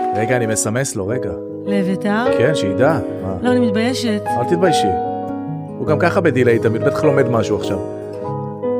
רגע, אני מסמס לו, רגע. לאביתר? כן, שידע. לא, אני מתביישת. אל תתביישי. הוא גם ככה בדילי תמיד, בטח לומד משהו עכשיו.